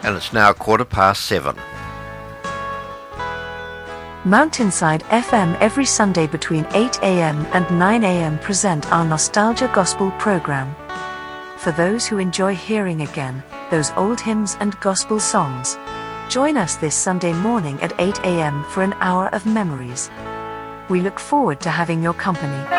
and it's now 7:15. Mountainside FM every Sunday between 8 a.m. and 9 a.m. present our Nostalgia Gospel program. For those who enjoy hearing again those old hymns and gospel songs, join us this Sunday morning at 8 a.m. for an hour of memories. We look forward to having your company.